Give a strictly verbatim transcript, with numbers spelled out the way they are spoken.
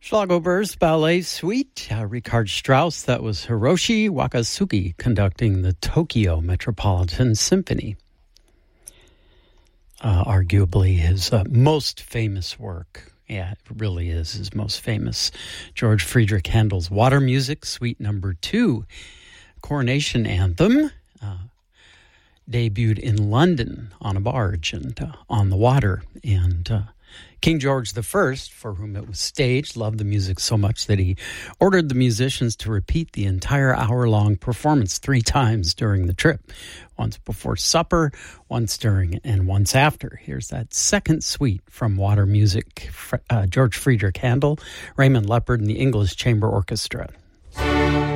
Schlagober's Ballet Suite, uh, Richard Strauss. That was Hiroshi Wakasugi conducting the Tokyo Metropolitan Symphony. Uh, arguably his uh, most famous work. Yeah, it really is his most famous. George Friedrich Handel's Water Music, Suite Number Two, Coronation Anthem, uh, debuted in London on a barge and uh, on the water. And uh, King George the First, for whom it was staged, loved the music so much that he ordered the musicians to repeat the entire hour-long performance three times during the trip. Once before supper, once during, and once after. Here's that second suite from Water Music, uh, George Friedrich Handel, Raymond Leppard, and the English Chamber Orchestra.